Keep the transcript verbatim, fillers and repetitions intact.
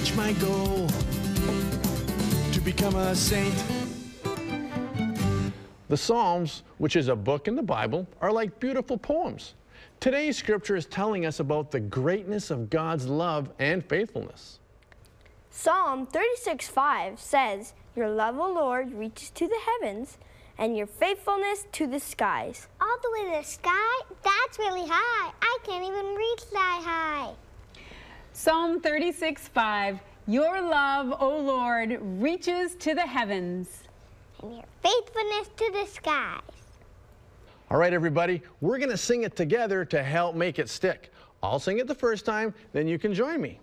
reach my goal, to become a saint. The Psalms, which is a book in the Bible, are like beautiful poems. Today's scripture is telling us about the greatness of God's love and faithfulness. Psalm thirty-six five says, "Your love, O Lord, reaches to the heavens, and your faithfulness to the skies." All the way to the sky? That's really high. I can't even reach that high. Psalm thirty-six five, "Your love, O Lord, reaches to the heavens, and your faithfulness to the skies." All right, everybody, we're going to sing it together to help make it stick. I'll sing it the first time, then you can join me.